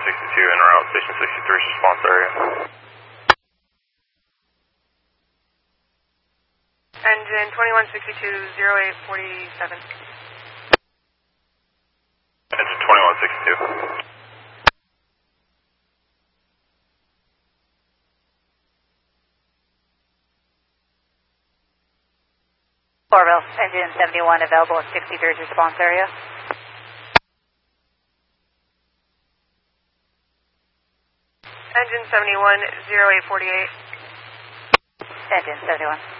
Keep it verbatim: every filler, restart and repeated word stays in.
sixty-two en route, station sixty-three response area. Engine twenty-one sixty-two, zero eight forty-seven. Engine twenty-one sixty-two. Corville, engine seventy-one available at sixty-third response area. Engine seventy-one, zero eight forty-eight. Engine seventy-one.